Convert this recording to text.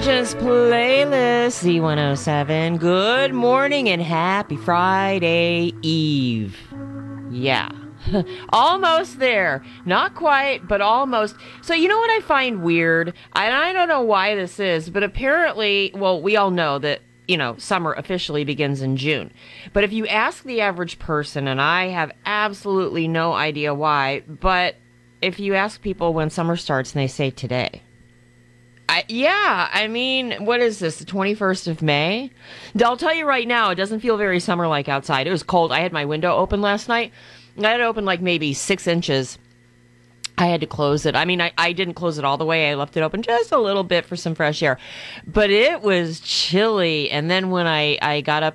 Regions Playlist Z107. Good morning and happy Friday Eve. Yeah. Almost there. Not quite, but almost. So you know what I find weird? And I don't know why this is, but apparently, well, we all know that, summer officially begins in June. But if you ask the average person, and I have absolutely no idea why, but if you ask people when summer starts and they say today. What is this, the 21st of May? I'll tell you right now, it doesn't feel very summer-like outside. It was cold. I had my window open last night. I had it open like maybe 6 inches. I had to close it. I didn't close it all the way. I left it open just a little bit for some fresh air. But it was chilly. And then when I got up